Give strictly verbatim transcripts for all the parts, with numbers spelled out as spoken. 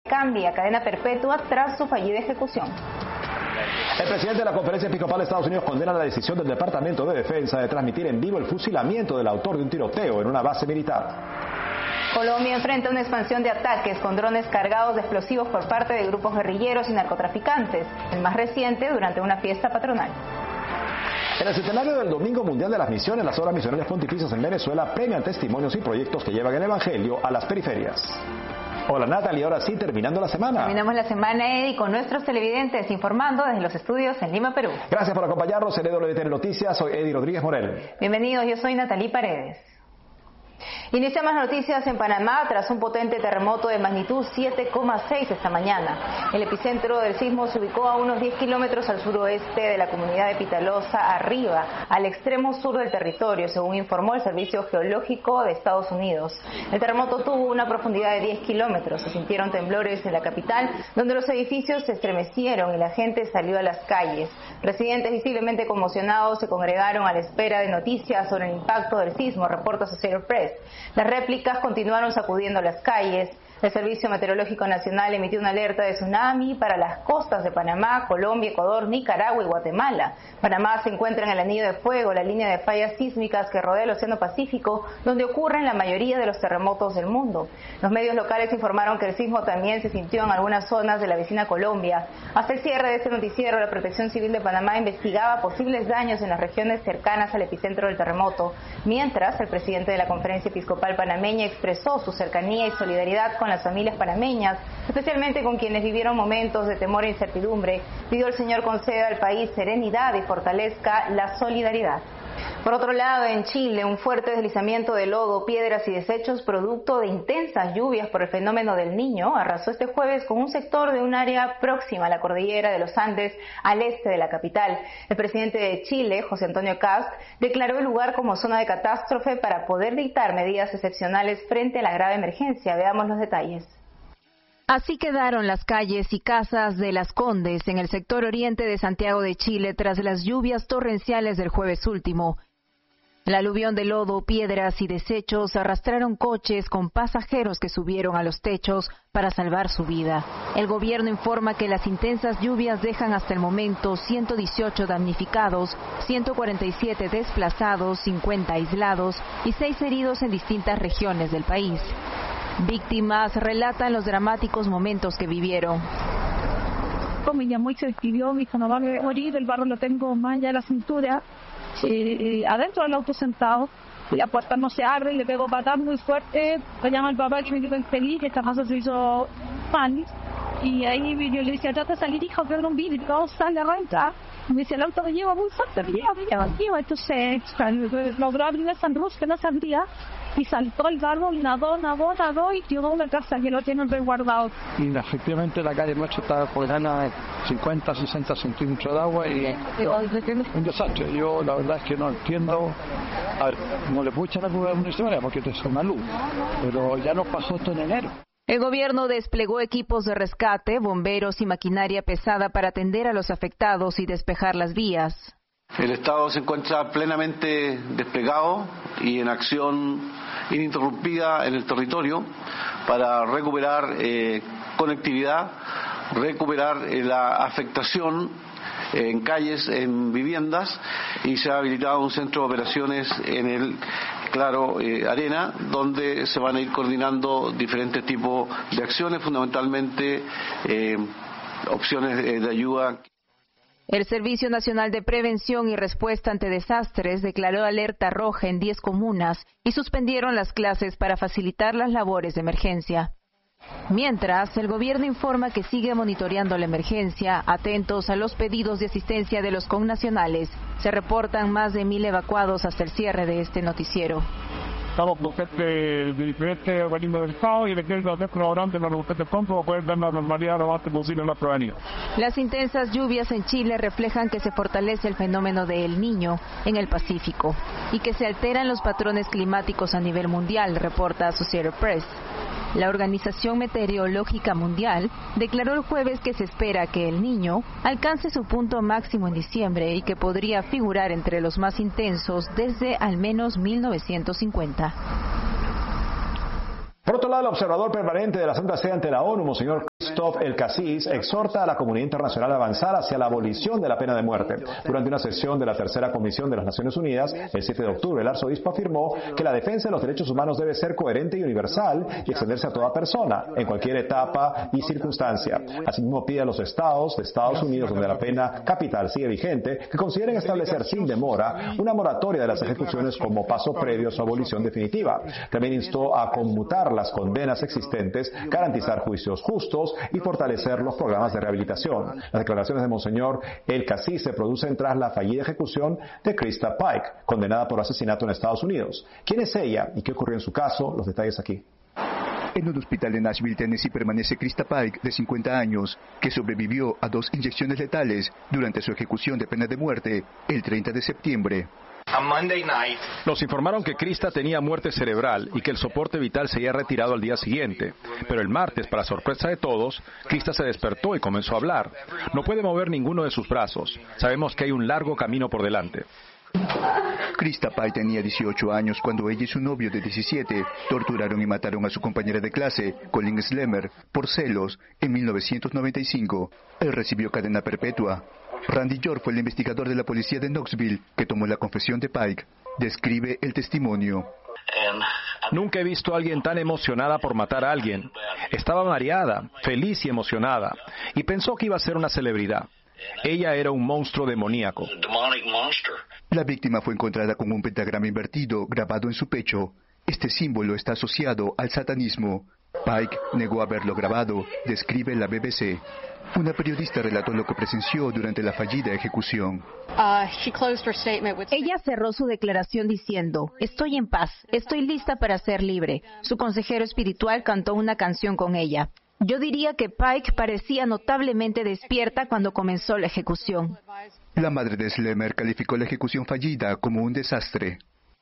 cambie a cadena perpetua tras su fallida ejecución. El presidente de la Conferencia Episcopal de Estados Unidos condena la decisión del Departamento de Defensa de transmitir en vivo el fusilamiento del autor de un tiroteo en una base militar. Colombia enfrenta una expansión de ataques con drones cargados de explosivos por parte de grupos guerrilleros y narcotraficantes, el más reciente durante una fiesta patronal. En el centenario del Domingo Mundial de las Misiones, las obras misioneras pontificias en Venezuela premian testimonios y proyectos que llevan el Evangelio a las periferias. Hola Natalie, ahora sí, terminando la semana. Terminamos la semana, Eddie, con nuestros televidentes informando desde los estudios en Lima, Perú. Gracias por acompañarnos en E W T N Noticias, soy Eddie Rodríguez Morel. Bienvenidos, yo soy Natalie Paredes. Iniciamos noticias en Panamá tras un potente terremoto de magnitud siete coma seis esta mañana. El epicentro del sismo se ubicó a unos diez kilómetros al suroeste de la comunidad de Pitalosa, arriba, al extremo sur del territorio, según informó el Servicio Geológico de Estados Unidos. El terremoto tuvo una profundidad de diez kilómetros. Se sintieron temblores en la capital, donde los edificios se estremecieron y la gente salió a las calles. Residentes visiblemente conmocionados se congregaron a la espera de noticias sobre el impacto del sismo, reporta Associated Press. Las réplicas continuaron sacudiendo las calles. El Servicio Meteorológico Nacional emitió una alerta de tsunami para las costas de Panamá, Colombia, Ecuador, Nicaragua y Guatemala. Panamá se encuentra en el anillo de fuego, la línea de fallas sísmicas que rodea el Océano Pacífico, donde ocurren la mayoría de los terremotos del mundo. Los medios locales informaron que el sismo también se sintió en algunas zonas de la vecina Colombia. Hasta el cierre de este noticiero, la Protección Civil de Panamá investigaba posibles daños en las regiones cercanas al epicentro del terremoto, mientras el presidente de la Conferencia Episcopal Panameña expresó su cercanía y solidaridad con las familias panameñas, especialmente con quienes vivieron momentos de temor e incertidumbre. Pidió al Señor conceda al país serenidad y fortalezca la solidaridad. Por otro lado, en Chile, un fuerte deslizamiento de lodo, piedras y desechos producto de intensas lluvias por el fenómeno del Niño arrasó este jueves con un sector de un área próxima a la cordillera de los Andes, al este de la capital. El presidente de Chile, José Antonio Kast, declaró el lugar como zona de catástrofe para poder dictar medidas excepcionales frente a la grave emergencia. Veamos los detalles. Así quedaron las calles y casas de Las Condes en el sector oriente de Santiago de Chile tras las lluvias torrenciales del jueves último. La aluvión de lodo, piedras y desechos arrastraron coches con pasajeros que subieron a los techos para salvar su vida. El gobierno informa que las intensas lluvias dejan hasta el momento ciento dieciocho damnificados, ciento cuarenta y siete desplazados, cincuenta aislados y seis heridos en distintas regiones del país. Víctimas relatan los dramáticos momentos que vivieron. Me llamó y se despidió, me dijo, no va a morir, el barro lo tengo más allá de la cintura, eh, adentro del auto sentado, la puerta no se abre, le pego patada muy fuerte, le llama el papá que me quedó infeliz, que esta casa se hizo pan, y ahí yo le decía, trata de salir, hijo, que era un vidrio, vamos a salir a renta. Me dice, el auto me lleva muy fuerte, me lleva, me lleva, me lleva. Entonces logró abrir el sunroof que no se abría y saltó el barro, nadó, nadó, nadó y llegó a una casa que lo tienen resguardado. Y efectivamente la calle nuestra está por ganar de cincuenta, sesenta centímetros de agua y un desastre. Yo la verdad es que no entiendo, a ver, no le puedo echar la culpa a una historia porque esto es una luz, pero ya nos pasó esto en enero. El gobierno desplegó equipos de rescate, bomberos y maquinaria pesada para atender a los afectados y despejar las vías. El Estado se encuentra plenamente desplegado y en acción ininterrumpida en el territorio para recuperar eh, conectividad, recuperar eh, la afectación en calles, en viviendas, y se ha habilitado un centro de operaciones en el Claro eh, Arena, donde se van a ir coordinando diferentes tipos de acciones, fundamentalmente eh, opciones de, de ayuda. El Servicio Nacional de Prevención y Respuesta ante Desastres declaró alerta roja en diez comunas y suspendieron las clases para facilitar las labores de emergencia. Mientras, el gobierno informa que sigue monitoreando la emergencia, atentos a los pedidos de asistencia de los connacionales. Se reportan más de mil evacuados hasta el cierre de este noticiero. Estamos con gente de diferentes organismos del Estado y requieren de colaborantes en la revolución del campo para poder dar la normalidad lo más posible en la ciudadanía. Las intensas lluvias en Chile reflejan que se fortalece el fenómeno de El Niño en el Pacífico y que se alteran los patrones climáticos a nivel mundial, reporta Associated Press. La Organización Meteorológica Mundial declaró el jueves que se espera que El Niño alcance su punto máximo en diciembre y que podría figurar entre los más intensos desde al menos mil novecientos cincuenta. Por otro lado, el observador permanente de la Santa Sede ante la ONU, Monseñor Christophe El Cassis exhorta a la comunidad internacional a avanzar hacia la abolición de la pena de muerte. Durante una sesión de la Tercera Comisión de las Naciones Unidas, el siete de octubre, el arzobispo afirmó que la defensa de los derechos humanos debe ser coherente y universal y extenderse a toda persona, en cualquier etapa y circunstancia. Asimismo, pide a los estados de Estados Unidos, donde la pena capital sigue vigente, que consideren establecer sin demora una moratoria de las ejecuciones como paso previo a su abolición definitiva. También instó a conmutar las condenas existentes, garantizar juicios justos y fortalecer los programas de rehabilitación. Las declaraciones de Monseñor El Cassis se producen tras la fallida ejecución de Krista Pike, condenada por asesinato en Estados Unidos. ¿Quién es ella y qué ocurrió en su caso? Los detalles aquí. En un hospital de Nashville, Tennessee, permanece Krista Pike, de cincuenta años, que sobrevivió a dos inyecciones letales durante su ejecución de pena de muerte el treinta de septiembre. Nos informaron que Krista tenía muerte cerebral y que el soporte vital se había retirado al día siguiente. Pero el martes, para sorpresa de todos, Krista se despertó y comenzó a hablar. No puede mover ninguno de sus brazos. Sabemos que hay un largo camino por delante. Krista Pike tenía dieciocho años cuando ella y su novio de diecisiete torturaron y mataron a su compañera de clase, Colin Slemmer, por celos en mil novecientos noventa y cinco. Él recibió cadena perpetua. Randy York fue el investigador de la policía de Knoxville que tomó la confesión de Pike. Describe el testimonio. Nunca he visto a alguien tan emocionada por matar a alguien. Estaba mareada, feliz y emocionada, y pensó que iba a ser una celebridad. Ella era un monstruo demoníaco. La víctima fue encontrada con un pentagrama invertido grabado en su pecho. Este símbolo está asociado al satanismo. Pike negó haberlo grabado, describe la B B C. Una periodista relató lo que presenció durante la fallida ejecución. Ella cerró su declaración diciendo: estoy en paz, estoy lista para ser libre. Su consejero espiritual cantó una canción con ella. Yo diría que Pike parecía notablemente despierta cuando comenzó la ejecución. La madre de Slemmer calificó la ejecución fallida como un desastre.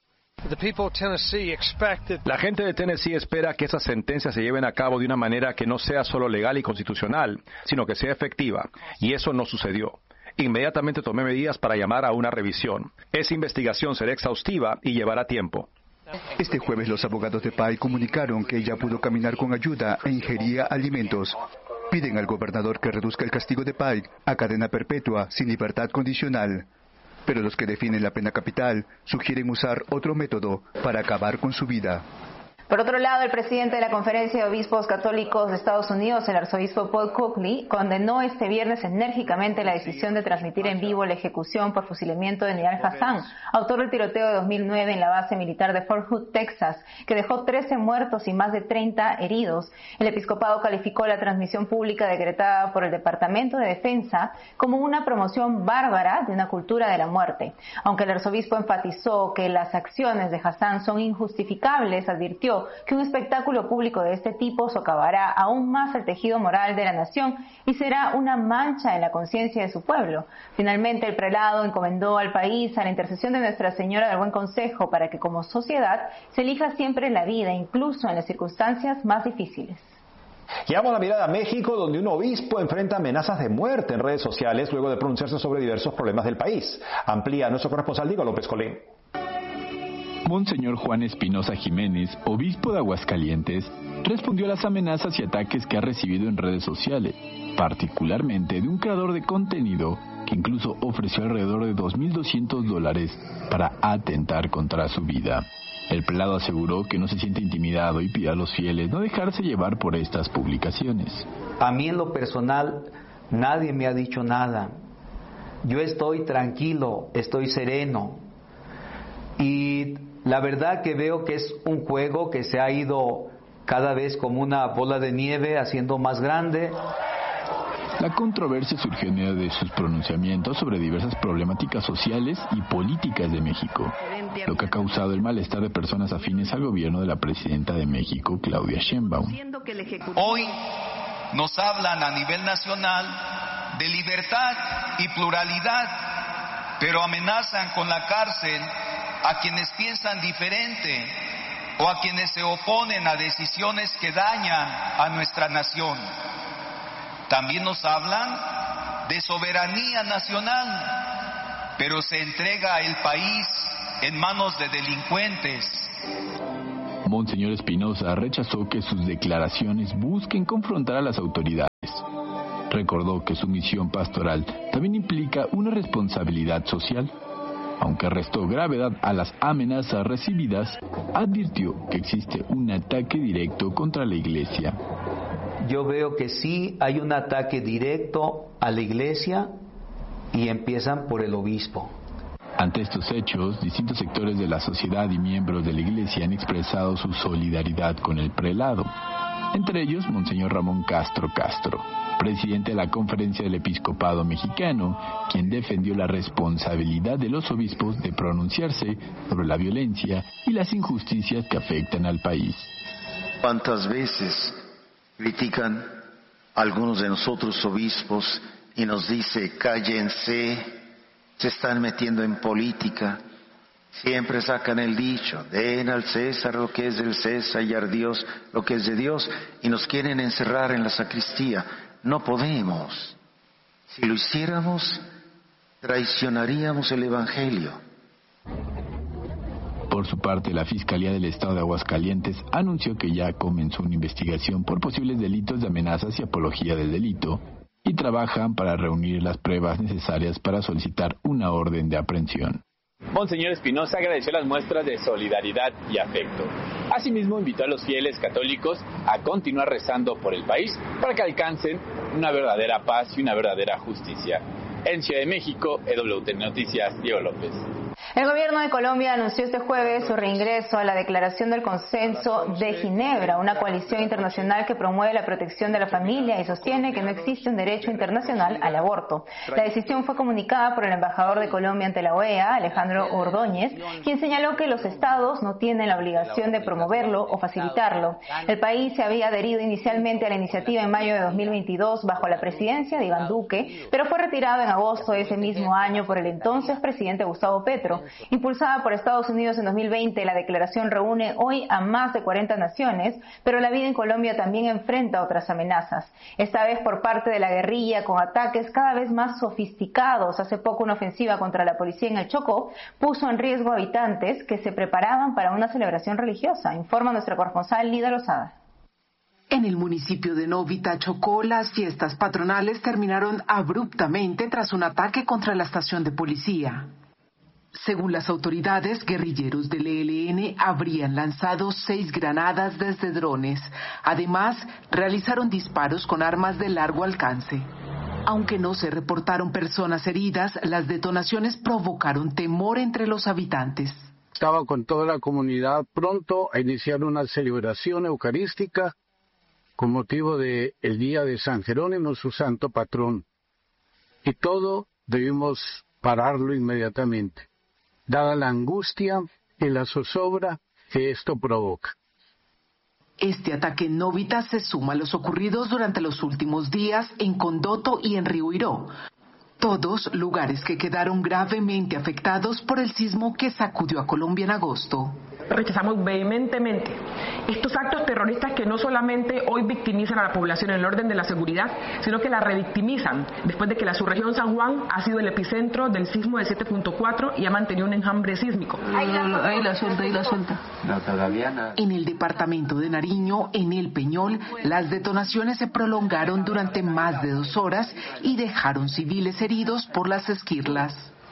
La gente de Tennessee espera que esas sentencias se lleven a cabo de una manera que no sea solo legal y constitucional, sino que sea efectiva, y eso no sucedió. Inmediatamente tomé medidas para llamar a una revisión. Esa investigación será exhaustiva y llevará tiempo. Este jueves los abogados de Pike comunicaron que ella pudo caminar con ayuda e ingería alimentos. Piden al gobernador que reduzca el castigo de Pike a cadena perpetua sin libertad condicional. Pero los que definen la pena capital sugieren usar otro método para acabar con su vida. Por otro lado, el presidente de la Conferencia de Obispos Católicos de Estados Unidos, el arzobispo Paul Coakley, condenó este viernes enérgicamente la decisión de transmitir en vivo la ejecución por fusilamiento de Nidal Hassan, autor del tiroteo de dos mil nueve en la base militar de Fort Hood, Texas, que dejó trece muertos y más de treinta heridos. El episcopado calificó la transmisión pública decretada por el Departamento de Defensa como una promoción bárbara de una cultura de la muerte. Aunque el arzobispo enfatizó que las acciones de Hassan son injustificables, advirtió que un espectáculo público de este tipo socavará aún más el tejido moral de la nación y será una mancha en la conciencia de su pueblo. Finalmente, el prelado encomendó al país a la intercesión de Nuestra Señora del Buen Consejo para que como sociedad se elija siempre la vida, incluso en las circunstancias más difíciles. Llevamos la mirada a México, donde un obispo enfrenta amenazas de muerte en redes sociales luego de pronunciarse sobre diversos problemas del país. Amplía nuestro corresponsal Diego López Colín. Monseñor Juan Espinosa Jiménez, obispo de Aguascalientes, respondió a las amenazas y ataques que ha recibido en redes sociales, particularmente de un creador de contenido que incluso ofreció alrededor de dos mil doscientos dólares para atentar contra su vida. El prelado aseguró que no se siente intimidado y pide a los fieles no dejarse llevar por estas publicaciones. A mí en lo personal nadie me ha dicho nada. Yo estoy tranquilo, estoy sereno. Y la verdad que veo que es un juego que se ha ido cada vez como una bola de nieve haciendo más grande. La controversia surgió en medio de sus pronunciamientos sobre diversas problemáticas sociales y políticas de México, lo que ha causado el malestar de personas afines al gobierno de la presidenta de México, Claudia Sheinbaum. Hoy nos hablan a nivel nacional de libertad y pluralidad, pero amenazan con la cárcel a quienes piensan diferente o a quienes se oponen a decisiones que dañan a nuestra nación. También nos hablan de soberanía nacional, pero se entrega el país en manos de delincuentes. Monseñor Espinosa rechazó que sus declaraciones busquen confrontar a las autoridades. Recordó que su misión pastoral también implica una responsabilidad social. Aunque restó gravedad a las amenazas recibidas, advirtió que existe un ataque directo contra la iglesia. Yo veo que sí hay un ataque directo a la iglesia y empiezan por el obispo. Ante estos hechos, distintos sectores de la sociedad y miembros de la iglesia han expresado su solidaridad con el prelado. Entre ellos, Monseñor Ramón Castro Castro, presidente de la Conferencia del Episcopado Mexicano, quien defendió la responsabilidad de los obispos de pronunciarse sobre la violencia y las injusticias que afectan al país. ¿Cuántas veces critican algunos de nosotros obispos y nos dice cállense, se están metiendo en política? Siempre sacan el dicho, den al César lo que es del César y a Dios lo que es de Dios, y nos quieren encerrar en la sacristía. No podemos. Si lo hiciéramos, traicionaríamos el Evangelio. Por su parte, la Fiscalía del Estado de Aguascalientes anunció que ya comenzó una investigación por posibles delitos de amenazas y apología del delito, y trabajan para reunir las pruebas necesarias para solicitar una orden de aprehensión. Monseñor Espinosa agradeció las muestras de solidaridad y afecto. Asimismo, invitó a los fieles católicos a continuar rezando por el país para que alcancen una verdadera paz y una verdadera justicia. En Ciudad de México, E W T Noticias, Diego López. El gobierno de Colombia anunció este jueves su reingreso a la Declaración del Consenso de Ginebra, una coalición internacional que promueve la protección de la familia y sostiene que no existe un derecho internacional al aborto. La decisión fue comunicada por el embajador de Colombia ante la O E A, Alejandro Ordóñez, quien señaló que los estados no tienen la obligación de promoverlo o facilitarlo. El país se había adherido inicialmente a la iniciativa en mayo de dos mil veintidós bajo la presidencia de Iván Duque, pero fue retirado en agosto de ese mismo año por el entonces presidente Gustavo Petro. Impulsada por Estados Unidos en dos mil veinte, la declaración reúne hoy a más de cuarenta naciones, pero la vida en Colombia también enfrenta otras amenazas, esta vez por parte de la guerrilla con ataques cada vez más sofisticados. Hace poco una ofensiva contra la policía en el Chocó puso en riesgo a habitantes que se preparaban para una celebración religiosa, informa nuestra corresponsal Lida Lozada. En el municipio de Novita, Chocó, las fiestas patronales terminaron abruptamente tras un ataque contra la estación de policía. Según las autoridades, guerrilleros del E L N habrían lanzado seis granadas desde drones. Además, realizaron disparos con armas de largo alcance. Aunque no se reportaron personas heridas, las detonaciones provocaron temor entre los habitantes. Estaba con toda la comunidad pronto a iniciar una celebración eucarística con motivo del Día de San Jerónimo, su santo patrón. Y todo debimos pararlo inmediatamente, dada la angustia y la zozobra que esto provoca. Este ataque en Novita se suma a los ocurridos durante los últimos días en Condoto y en Río Iró, todos lugares que quedaron gravemente afectados por el sismo que sacudió a Colombia en agosto. Rechazamos vehementemente estos actos terroristas que no solamente hoy victimizan a la población en el orden de la seguridad, sino que la revictimizan después de que la subregión San Juan ha sido el epicentro del sismo de siete punto cuatro y ha mantenido un enjambre sísmico. Ahí la, ahí la suelta, ahí la suelta. En el departamento de Nariño, en El Peñol, las detonaciones se prolongaron durante más de dos horas y dejaron civiles heridos por las esquirlas.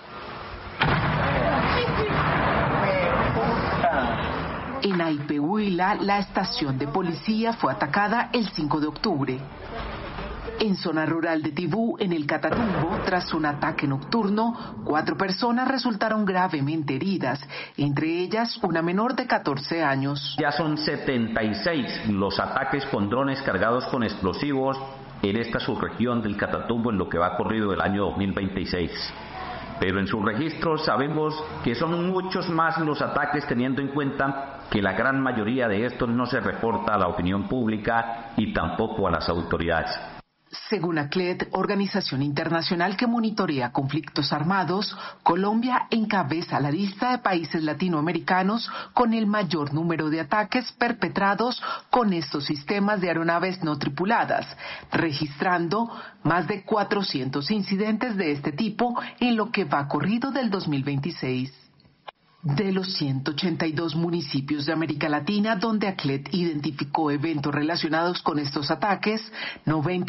En Aipehuila, la estación de policía fue atacada el cinco de octubre. En zona rural de Tibú, en el Catatumbo, tras un ataque nocturno, cuatro personas resultaron gravemente heridas, entre ellas una menor de catorce años. Ya son setenta y seis los ataques con drones cargados con explosivos en esta subregión del Catatumbo en lo que va corrido el año dos mil veintiséis. Pero en sus registros sabemos que son muchos más los ataques, teniendo en cuenta que la gran mayoría de estos no se reporta a la opinión pública y tampoco a las autoridades. Según A C L E D, organización internacional que monitorea conflictos armados, Colombia encabeza la lista de países latinoamericanos con el mayor número de ataques perpetrados con estos sistemas de aeronaves no tripuladas, registrando más de cuatrocientos incidentes de este tipo en lo que va corrido del dos mil veintiséis. De los ciento ochenta y dos municipios de América Latina donde A C L E D identificó eventos relacionados con estos ataques, noventa y siete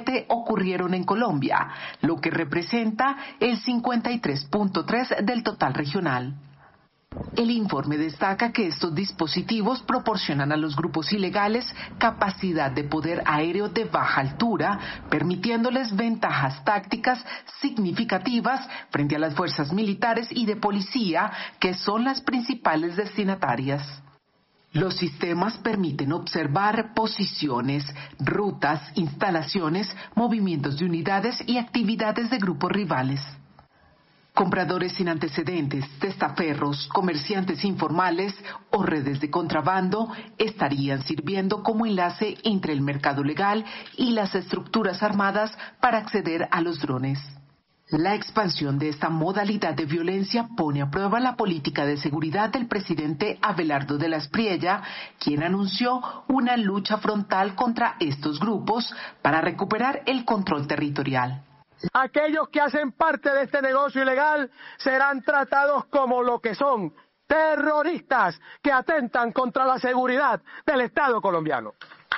siete ocurrieron en Colombia, lo que representa el cincuenta y tres punto tres por ciento del total regional. El informe destaca que estos dispositivos proporcionan a los grupos ilegales capacidad de poder aéreo de baja altura, permitiéndoles ventajas tácticas significativas frente a las fuerzas militares y de policía, que son las principales destinatarias. Los sistemas permiten observar posiciones, rutas, instalaciones, movimientos de unidades y actividades de grupos rivales. Compradores sin antecedentes, testaferros, comerciantes informales o redes de contrabando estarían sirviendo como enlace entre el mercado legal y las estructuras armadas para acceder a los drones. La expansión de esta modalidad de violencia pone a prueba la política de seguridad del presidente Abelardo de la Espriella, quien anunció una lucha frontal contra estos grupos para recuperar el control territorial. Aquellos que hacen parte de este negocio ilegal serán tratados como lo que son, terroristas que atentan contra la seguridad del Estado colombiano.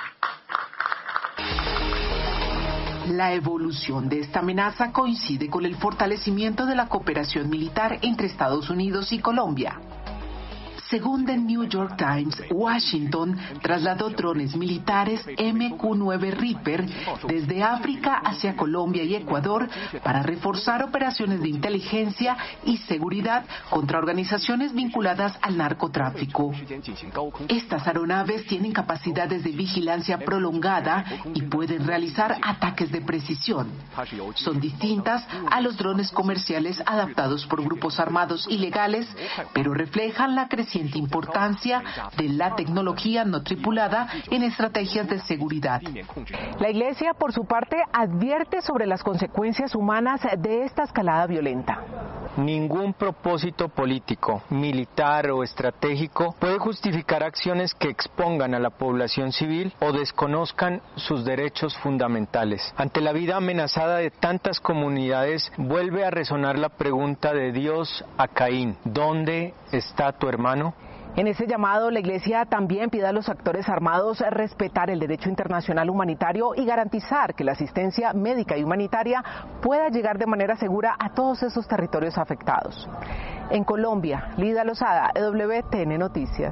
La evolución de esta amenaza coincide con el fortalecimiento de la cooperación militar entre Estados Unidos y Colombia. Según The New York Times, Washington trasladó drones militares M Q nueve Reaper desde África hacia Colombia y Ecuador para reforzar operaciones de inteligencia y seguridad contra organizaciones vinculadas al narcotráfico. Estas aeronaves tienen capacidades de vigilancia prolongada y pueden realizar ataques de precisión. Son distintas a los drones comerciales adaptados por grupos armados ilegales, pero reflejan la creciente importancia de la tecnología no tripulada en estrategias de seguridad. La Iglesia, por su parte, advierte sobre las consecuencias humanas de esta escalada violenta. Ningún propósito político, militar o estratégico puede justificar acciones que expongan a la población civil o desconozcan sus derechos fundamentales. Ante la vida amenazada de tantas comunidades, vuelve a resonar la pregunta de Dios a Caín: ¿dónde está tu hermano? En ese llamado, la Iglesia también pide a los actores armados respetar el derecho internacional humanitario y garantizar que la asistencia médica y humanitaria pueda llegar de manera segura a todos esos territorios afectados. En Colombia, Lida Lozada, E W T N Noticias.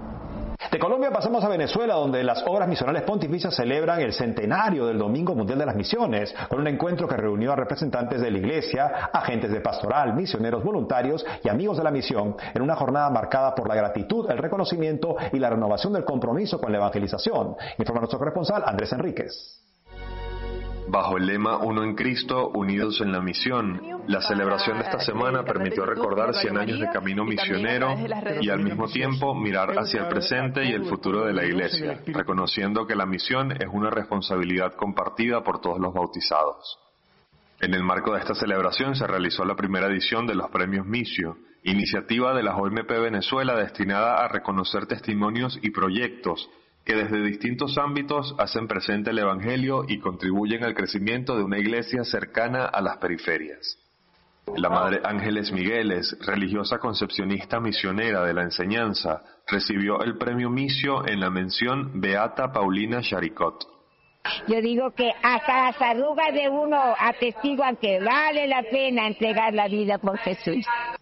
De Colombia pasamos a Venezuela, donde las obras misionales pontificias celebran el centenario del Domingo Mundial de las Misiones, con un encuentro que reunió a representantes de la Iglesia, agentes de pastoral, misioneros voluntarios y amigos de la misión, en una jornada marcada por la gratitud, el reconocimiento y la renovación del compromiso con la evangelización. Informa nuestro corresponsal Andrés Enríquez. Bajo el lema Uno en Cristo, unidos en la misión, la celebración de esta semana permitió recordar cien años de camino misionero y al mismo tiempo mirar hacia el presente y el futuro de la Iglesia, reconociendo que la misión es una responsabilidad compartida por todos los bautizados. En el marco de esta celebración se realizó la primera edición de los Premios Missio, iniciativa de la O M P Venezuela destinada a reconocer testimonios y proyectos que desde distintos ámbitos hacen presente el Evangelio y contribuyen al crecimiento de una iglesia cercana a las periferias. La Madre Ángeles Migueles, religiosa concepcionista misionera de la enseñanza, recibió el premio Missio en la mención Beata Paulina Charicot. Yo digo que hasta las arrugas de uno atestiguan que vale la pena entregar la vida por Jesús.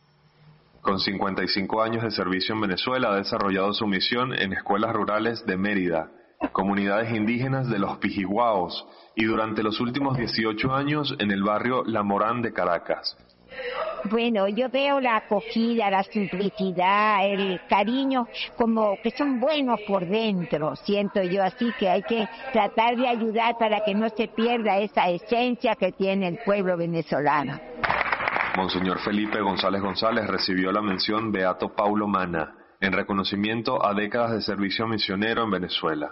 Con cincuenta y cinco años de servicio en Venezuela, ha desarrollado su misión en escuelas rurales de Mérida, comunidades indígenas de los Pijiguaos y durante los últimos dieciocho años en el barrio La Morán de Caracas. Bueno, yo veo la acogida, la simplicidad, el cariño, como que son buenos por dentro, siento yo, así que hay que tratar de ayudar para que no se pierda esa esencia que tiene el pueblo venezolano. Monseñor Felipe González González recibió la mención Beato Paulo Mana, en reconocimiento a décadas de servicio misionero en Venezuela.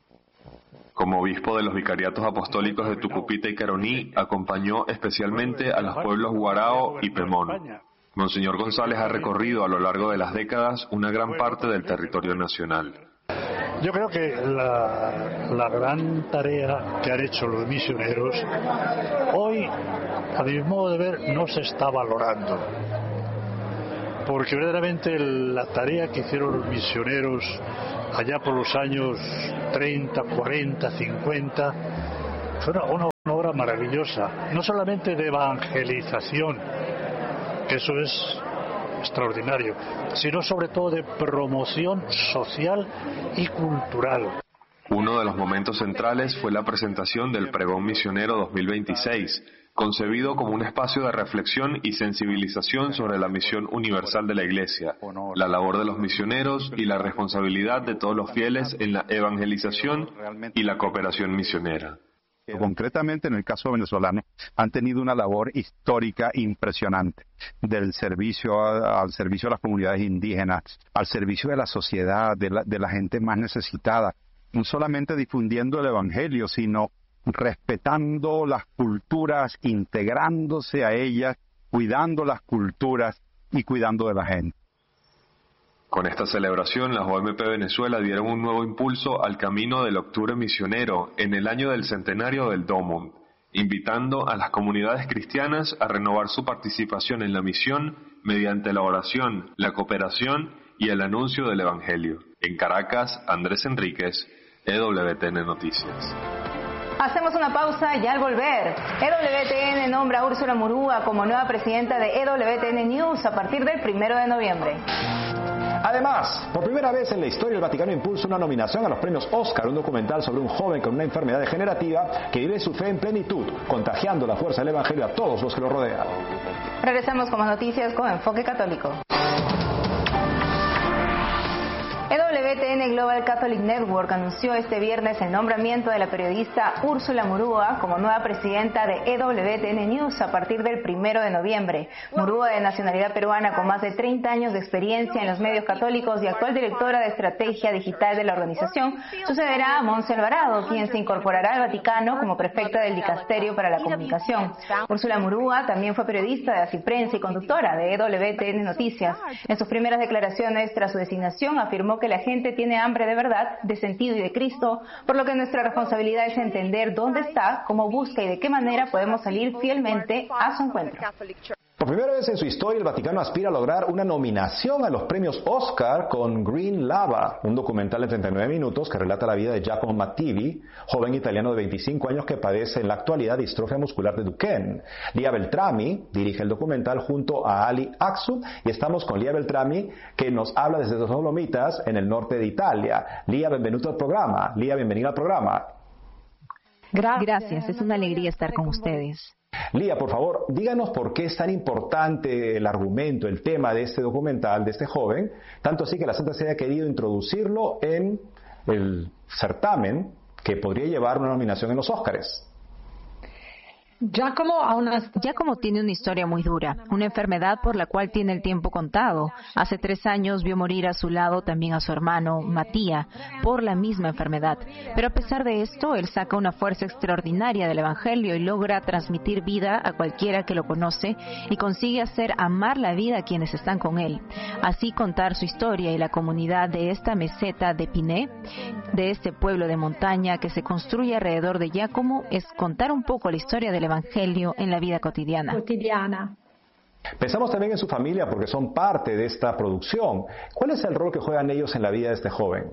Como obispo de los vicariatos apostólicos de Tucupita y Caroní, acompañó especialmente a los pueblos Guarao y Pemón. Monseñor González ha recorrido a lo largo de las décadas una gran parte del territorio nacional. Yo creo que la, la gran tarea que han hecho los misioneros hoy, a mi modo de ver, no se está valorando. Porque verdaderamente la tarea que hicieron los misioneros allá por los años treinta, cuarenta, cincuenta fue una, una, labor maravillosa, no solamente de evangelización, que eso es extraordinario, sino sobre todo de promoción social y cultural. Uno de los momentos centrales fue la presentación del Pregón Misionero dos mil veintiséis, concebido como un espacio de reflexión y sensibilización sobre la misión universal de la Iglesia, la labor de los misioneros y la responsabilidad de todos los fieles en la evangelización y la cooperación misionera. Concretamente, en el caso venezolano, han tenido una labor histórica impresionante del servicio a, al servicio a las comunidades indígenas, al servicio de la sociedad, de la, de la gente más necesitada, no solamente difundiendo el Evangelio, sino respetando las culturas, integrándose a ellas, cuidando las culturas y cuidando de la gente. Con esta celebración, las O M P Venezuela dieron un nuevo impulso al camino del Octubre Misionero en el año del centenario del DOMUN, invitando a las comunidades cristianas a renovar su participación en la misión mediante la oración, la cooperación y el anuncio del Evangelio. En Caracas, Andrés Enríquez, E W T N Noticias. Hacemos una pausa y al volver, E W T N nombra a Úrsula Murúa como nueva presidenta de E W T N News a partir del primero de noviembre. Además, por primera vez en la historia, el Vaticano impulsa una nominación a los premios Oscar, un documental sobre un joven con una enfermedad degenerativa que vive su fe en plenitud, contagiando la fuerza del Evangelio a todos los que lo rodean. Regresamos con más noticias con Enfoque Católico. E W T N Global Catholic Network anunció este viernes el nombramiento de la periodista Úrsula Murúa como nueva presidenta de E W T N News a partir del primero de noviembre. Murúa, de nacionalidad peruana con más de treinta años de experiencia en los medios católicos y actual directora de estrategia digital de la organización, sucederá a Monse Alvarado, quien se incorporará al Vaticano como prefecta del Dicasterio para la Comunicación. Úrsula Murúa también fue periodista de Asiprensa y conductora de E W T N Noticias. En sus primeras declaraciones tras su designación afirmó que la gente tiene hambre de verdad, de sentido y de Cristo, por lo que nuestra responsabilidad es entender dónde está, cómo busca y de qué manera podemos salir fielmente a su encuentro. Por primera vez en su historia, el Vaticano aspira a lograr una nominación a los premios Oscar con Green Lava, un documental de treinta y nueve minutos que relata la vida de Giacomo Mattivi, joven italiano de veinticinco años que padece en la actualidad distrofia muscular de Duchenne. Lía Beltrami dirige el documental junto a Ali Aksu y estamos con Lía Beltrami, que nos habla desde los Dolomitas en el norte de Italia. Lía, bienvenido al programa. Lía, bienvenida al programa. Gracias, es una alegría estar con ustedes. Lía, por favor, díganos por qué es tan importante el argumento, el tema de este documental, de este joven, tanto así que la Santa Sede ha querido introducirlo en el certamen que podría llevar una nominación en los Óscares. Giacomo, a una... Giacomo tiene una historia muy dura, una enfermedad por la cual tiene el tiempo contado. Hace tres años vio morir a su lado también a su hermano, Mattia, por la misma enfermedad. Pero a pesar de esto, él saca una fuerza extraordinaria del Evangelio y logra transmitir vida a cualquiera que lo conoce y consigue hacer amar la vida a quienes están con él. Así contar su historia y la comunidad de esta meseta de Piné, de este pueblo de montaña que se construye alrededor de Giacomo, es contar un poco la historia del Evangelio Evangelio en la vida cotidiana. cotidiana. Pensamos también en su familia porque son parte de esta producción. ¿Cuál es el rol que juegan ellos en la vida de este joven?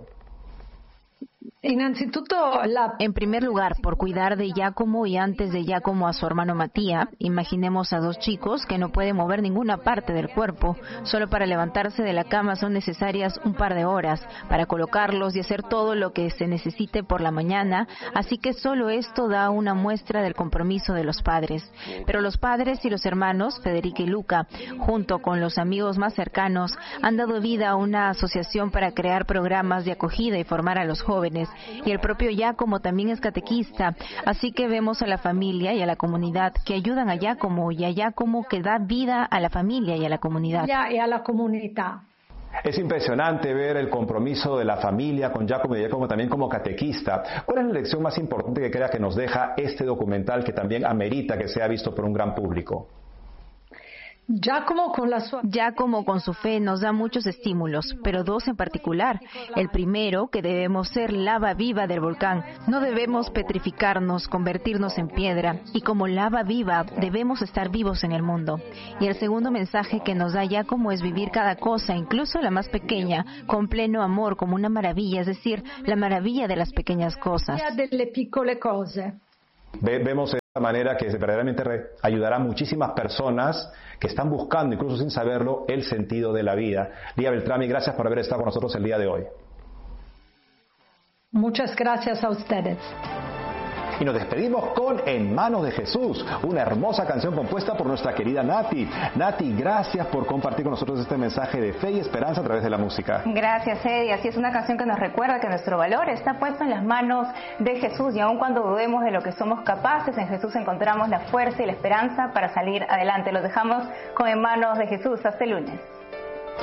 En primer lugar, por cuidar de Giacomo y antes de Giacomo a su hermano Mattia, imaginemos a dos chicos que no pueden mover ninguna parte del cuerpo. Solo para levantarse de la cama son necesarias un par de horas para colocarlos y hacer todo lo que se necesite por la mañana, así que solo esto da una muestra del compromiso de los padres. Pero los padres y los hermanos, Federica y Luca, junto con los amigos más cercanos, han dado vida a una asociación para crear programas de acogida y formar a los jóvenes. Y el propio Giacomo también es catequista, así que vemos a la familia y a la comunidad que ayudan a Giacomo y a Giacomo que da vida a la familia y a la comunidad. Y a la comunidad. Es impresionante ver el compromiso de la familia con Giacomo y Giacomo también como catequista. ¿Cuál es la lección más importante que crea que nos deja este documental que también amerita que sea visto por un gran público? Giacomo con, la su... Giacomo con su fe nos da muchos estímulos, pero dos en particular. El primero, que debemos ser lava viva del volcán. No debemos petrificarnos, convertirnos en piedra. Y como lava viva, debemos estar vivos en el mundo. Y el segundo mensaje que nos da Giacomo es vivir cada cosa, incluso la más pequeña, con pleno amor, como una maravilla, es decir, la maravilla de las pequeñas cosas. Delle piccole cose. Ve- vemos manera que verdaderamente ayudará a muchísimas personas que están buscando, incluso sin saberlo, el sentido de la vida. Lía Beltrami, gracias por haber estado con nosotros el día de hoy. Muchas gracias a ustedes. Y nos despedimos con En Manos de Jesús, una hermosa canción compuesta por nuestra querida Nati. Nati, gracias por compartir con nosotros este mensaje de fe y esperanza a través de la música. Gracias, Eddie. Así es, una canción que nos recuerda que nuestro valor está puesto en las manos de Jesús, y aun cuando dudemos de lo que somos capaces, en Jesús encontramos la fuerza y la esperanza para salir adelante. Los dejamos con En Manos de Jesús. Hasta el lunes.